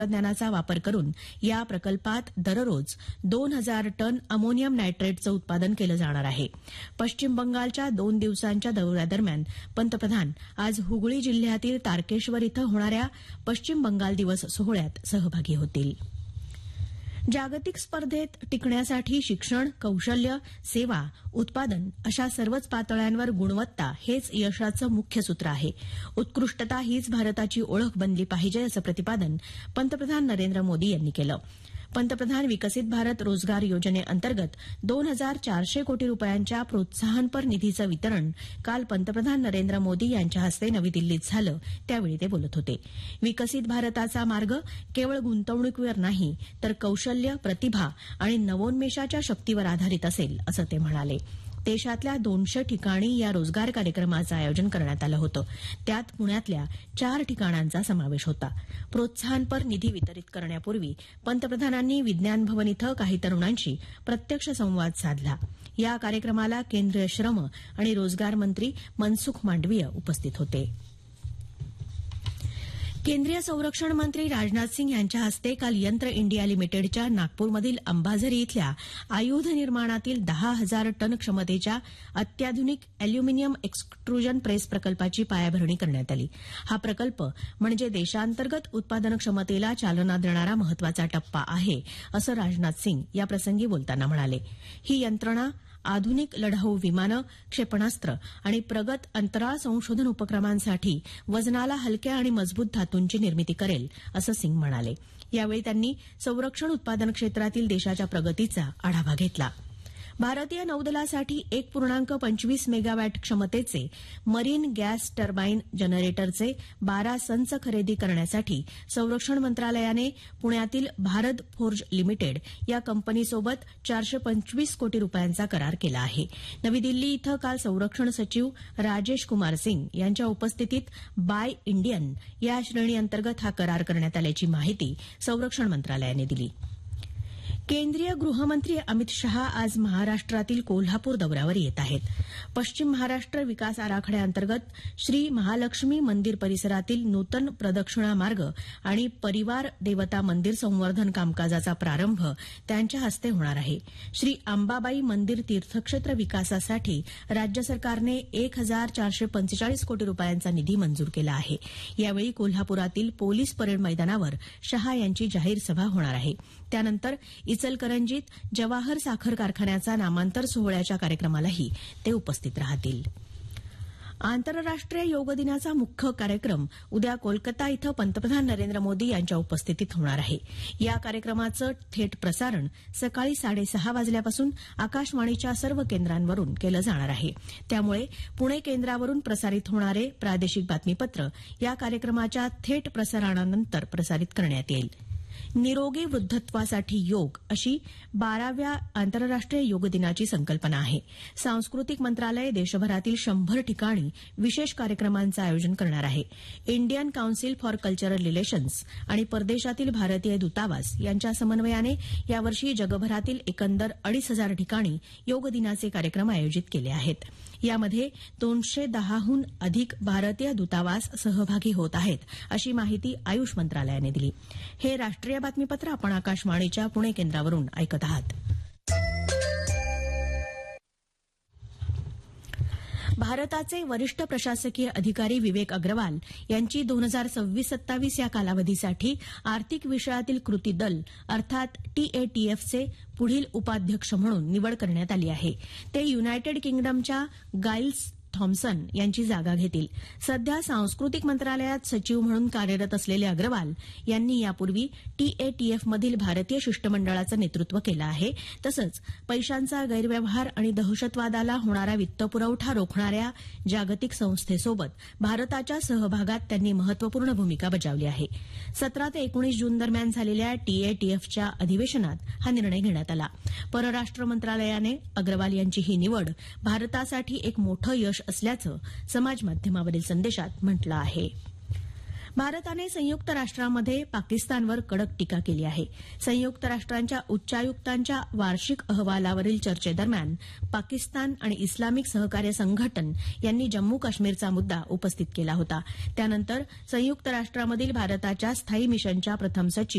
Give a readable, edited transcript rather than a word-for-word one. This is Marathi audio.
तंत्रज्ञानाचा वापर करून या प्रकल्पात दररोज 2000 टन अमोनियम नायट्रेटचं उत्पादन केलं जाणार आहे. पश्चिम बंगालच्या 2 दिवसांच्या दौऱ्यादरम्यान पंतप्रधान आज हुगळी जिल्ह्यातील तारकेश्वर इथं होणाऱ्या पश्चिम बंगाल दिवस सोहळ्यात सहभागी होतील. जागतिक स्पर्धेत टिकण्यासाठी शिक्षण, कौशल्य, सेवा, उत्पादन अशा सर्वच पातळ्यांवर गुणवत्ता हेच यशाचं मुख्य सूत्र आहे. उत्कृष्टता हीच भारताची ओळख बनली पाहिजे असं प्रतिपादन पंतप्रधान नरेंद्र मोदी यांनी केलं. पंतप्रधान विकसित भारत रोजगार योजनेअंतर्गत 2400 कोटी रुपयांच्या प्रोत्साहनपर निधीचं वितरण काल पंतप्रधान नरेंद्र मोदी यांच्या हस्ते नवी दिल्लीत झालं, त्यावेळी ते बोलत होते. विकसित भारताचा मार्ग केवळ गुंतवणुकीवर नाही तर कौशल्य, प्रतिभा आणि नवोन्मेषाच्या शक्तीवर आधारित असेल असं ते म्हणाले. देशातल्या 200 ठिकाणी या रोजगार कार्यक्रमाचं आयोजन करण्यात आलं होतं. त्यात पुण्यातल्या 4 ठिकाणांचा समावेश होता. प्रोत्साहनपर निधी वितरित करण्यापूर्वी पंतप्रधानांनी विज्ञान भवन इथं काही तरुणांशी प्रत्यक्ष संवाद साधला. या कार्यक्रमाला केंद्रीय श्रम आणि रोजगार मंत्री मनसुख मांडवीय उपस्थित होते. केंद्रीय संरक्षण मंत्री राजनाथ सिंग यांच्या हस्ते काल यंत्र इंडिया लिमिटेडच्या नागपूरमधील अंबाझरी इथल्या आयुध निर्माणातील 10,000 टन क्षमतेच्या अत्याधुनिक अॅल्युमिनियम एक्स्ट्रुजन प्रेस प्रकल्पाची पायाभरणी करण्यात आली. हा प्रकल्प म्हणजे देशांतर्गत उत्पादन क्षमतेला चालना देणारा महत्वाचा टप्पा आहे असं राजनाथ सिंग याप्रसंगी बोलताना म्हणाले. ही यंत्रणा आधुनिक लढाऊ विमानं, क्षेपणास्त्र आणि प्रगत अंतराळ संशोधन उपक्रमांसाठी वजनाला हलक्या आणि मजबूत धातूंची निर्मिती करेल असं सिंग म्हणाले. यावेळी त्यांनी संरक्षण उत्पादन क्षेत्रातील देशाच्या प्रगतीचा आढावा घेतला. भारतीय नौदलासाठी 1.25 मेगावॅट क्षमतेचे मरीन गॅस टर्बाईन जनरेटरचे 12 संच खरेदी करण्यासाठी संरक्षण मंत्रालयाने पुण्यातील भारत फोर्ज लिमिटेड या कंपनीसोबत 425 कोटी रुपयांचा करार केला आहे. नवी दिल्ली इथं काल संरक्षण सचिव राजेश कुमार सिंग यांच्या उपस्थितीत बाय इंडियन या श्रेणीअंतर्गत हा करार करण्यात आल्याची माहिती संरक्षण मंत्रालयाने दिली. केंद्रीय गृहमंत्री अमित शहा आज महाराष्ट्रातील कोल्हापूर दौऱ्यावर येत आहेत. पश्चिम महाराष्ट्र विकास आराखड्याअंतर्गत श्री महालक्ष्मी मंदिर परिसरातील नूतन प्रदक्षिणा मार्ग आणि परिवार देवता मंदिर संवर्धन कामकाजाचा प्रारंभ त्यांच्या हस्ते होणार आहे. श्री अंबाबाई मंदिर तीर्थक्षेत्र विकासासाठी राज्य सरकारने 1,445 कोटी रुपयांचा निधी मंजूर केला आहे. यावेळी कोल्हापुरातील पोलीस परेड मैदानावर शहा यांची जाहीर सभा होणार आहे. त्यानंतर इचलकरंजीत जवाहर साखर कारखान्याचा नामांतर सोहळ्याच्या कार्यक्रमालाही ते उपस्थित राहतील. आंतरराष्ट्रीय योग दिनाचा मुख्य कार्यक्रम उद्या कोलकाता इथं पंतप्रधान नरेंद्र मोदी यांच्या उपस्थितीत होणार आहे. या कार्यक्रमाचं थेट प्रसारण सकाळी 6:30 वाजल्यापासून आकाशवाणीच्या सर्व केंद्रांवरून केलं जाणार आहे. त्यामुळे पुणे केंद्रावरून प्रसारित होणारे प्रादेशिक बातमीपत्र या कार्यक्रमाच्या थेट प्रसारणानंतर प्रसारित करण्यात येईल. निरोगी वृद्धत्वासाठी योग अशी 12व्या आंतरराष्ट्रीय योग दिनाची संकल्पना आहे. सांस्कृतिक मंत्रालय देशभरातील 100 ठिकाणी विशेष कार्यक्रमांचं आयोजन करणार आहे. Indian council for cultural relations आणि परदेशातील भारतीय दूतावास यांच्या समन्वयाने यावर्षी जगभरातील एकंदर 2,500 ठिकाणी योग दिनाचे कार्यक्रम आयोजित केले आहेत. यामध्ये 210हून अधिक भारतीय दूतावास सहभागी होत आहेत, अशी माहिती आयुष मंत्रालयाने दिली. हे राष्ट्रीय बातमीपत्र आपण आकाशवाणीच्या पुणे केंद्रावरून ऐकत आहात. भारताचे वरिष्ठ प्रशासकीय अधिकारी विवेक अग्रवाल यांची 2026-27 या कालावधीसाठी आर्थिक विषयातील कृती दल अर्थात TATFचे पुढील उपाध्यक्ष म्हणून निवड करण्यात आली आहे. ते युनायटेड किंगडमच्या गाइल्स थॉम्सन यांची जागा घेतील. सध्या सांस्कृतिक मंत्रालयात सचिव म्हणून कार्यरत असलेले अग्रवाल यांनी यापूर्वी TATFमधील भारतीय शिष्टमंडळाचं नेतृत्व केलं आहे. तसंच पैशांचा गैरव्यवहार आणि दहशतवादाला होणारा वित्तपुरवठा रोखणाऱ्या जागतिक संस्थेसोबत भारताच्या सहभागात त्यांनी महत्वपूर्ण भूमिका बजावली आहे. 17 ते 19 जून दरम्यान झालेल्या TATFच्या अधिवेशनात हा निर्णय घेण्यात आला. परराष्ट्र मंत्रालयाने अग्रवाल यांची ही निवड भारतासाठी एक मोठं यश असल्याचं समाजमाध्यमावरील संदेशात म्हटलं आहे. भारताने संयुक्त राष्ट्रांमध्ये पाकिस्तानवर कडक टीका केली आहे. संयुक्त राष्ट्रांच्या उच्चायुक्तांच्या वार्षिक अहवालावरील चर्चेदरम्यान पाकिस्तान आणि इस्लामिक सहकार्य संघटन यांनी जम्मू काश्मीरचा मुद्दा उपस्थित केला होता. त्यानंतर संयुक्त राष्ट्रांमधील भारताच्या स्थायी मिशनच्या प्रथम सचिव